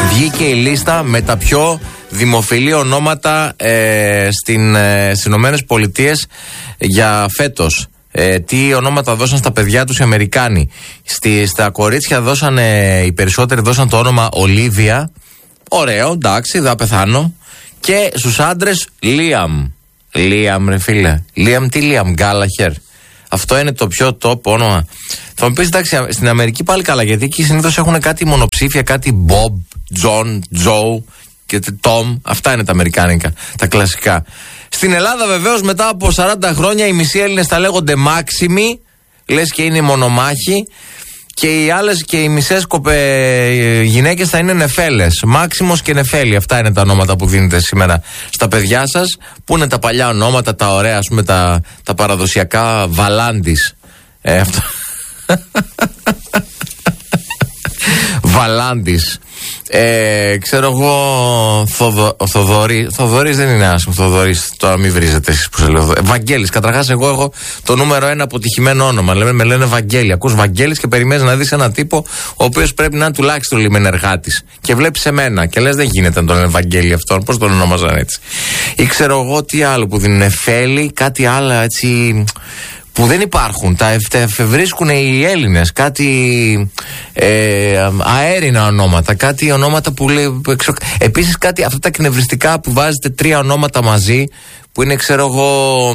Βγήκε η λίστα με τα πιο δημοφιλή ονόματα στις Ηνωμένες Πολιτείες για φέτος. Τι ονόματα δώσαν στα παιδιά τους οι Αμερικάνοι. Στα κορίτσια οι περισσότεροι δώσαν το όνομα Ολίβια. Ωραίο, εντάξει, θα πεθάνω. Και στους άντρες Liam ρε φίλε. Τι Liam Gallagher. Αυτό είναι το πιο top όνομα. Θα μου πεις, εντάξει, στην Αμερική πάλι καλά, γιατί εκεί συνήθως έχουν κάτι μονοψήφια, κάτι Bob, John, Joe και Tom. Αυτά είναι τα αμερικάνικα, τα κλασικά. Στην Ελλάδα βεβαίως μετά από 40 χρόνια οι μισοί Έλληνες θα λέγονται Μάξιμοι, λες και είναι μονομάχοι, και οι άλλες και οι μισές γυναίκες θα είναι Νεφέλες. Μάξιμος και Νεφέλη, αυτά είναι τα ονόματα που δίνετε σήμερα στα παιδιά σας. Πού είναι τα παλιά ονόματα, τα ωραία, ας πούμε, τα παραδοσιακά, Βαλάντης. Αυτό. Βαλάντης. Ξέρω εγώ, Θοδωρής δεν είναι άσχημο. Θοδωρής, τώρα μην βρίζετε εσείς που σε λέω. Βαγγέλης, καταρχάς εγώ έχω το νούμερο 1 αποτυχημένο όνομα. Με λένε Βαγγέλη. Ακούς Βαγγέλης και περιμένεις να δεις έναν τύπο ο οποίος πρέπει να είναι τουλάχιστον λιμενεργάτης. Και βλέπεις εμένα και λες, δεν γίνεται να τον λένε Βαγγέλη αυτόν. Πώς τον ονόμαζαν έτσι. Ή ξέρω εγώ τι άλλο που δίνουν, Νεφέλη, κάτι άλλο έτσι που δεν υπάρχουν. Τα εφευρίσκουν οι Έλληνες. Κάτι αέρινα ονόματα. Κάτι ονόματα που λέει. Επίσης κάτι αυτά τα εκνευριστικά που βάζετε 3 ονόματα μαζί, που είναι, ξέρω εγώ,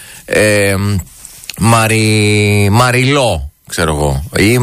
Μαριλό, ξέρω εγώ. Ή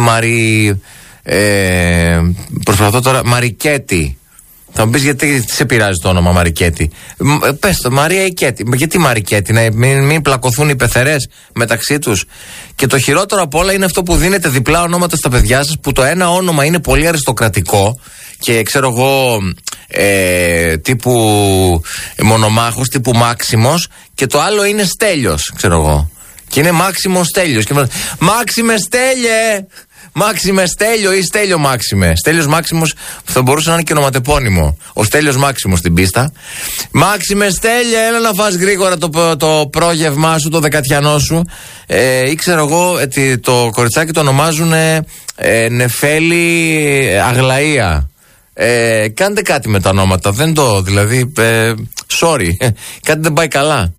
προσπαθώ τώρα, Μαρικέτη. Θα μου πεις, γιατί σε πειράζει το όνομα Μαρικέτη. Πες το, Μαρία ή Κέτη. Γιατί Μαρικέτη, να μην πλακωθούν οι πεθερές μεταξύ τους. Και το χειρότερο απ' όλα είναι αυτό που δίνετε διπλά ονόματα στα παιδιά σας, που το ένα όνομα είναι πολύ αριστοκρατικό και ξέρω εγώ τύπου μονομάχος, τύπου Μάξιμος, και το άλλο είναι Στέλιος, ξέρω εγώ. Και είναι Μάξιμος Στέλιος. Μάξιμε Στέλιε! Μάξιμε Στέλιο ή Στέλιο Μάξιμε. Στέλιος Μάξιμος θα μπορούσε να είναι και ονοματεπώνυμο. Ο Στέλιος Μάξιμος στην πίστα. Μάξιμε Στέλιο, έλα να φας γρήγορα το πρόγευμά σου, το δεκατιανό σου. Ή ξέρω εγώ, το κοριτσάκι το ονομάζουν Νεφέλη Αγλαία. Κάντε κάτι με τα ονόματα. Δηλαδή, sorry, κάτι δεν πάει καλά.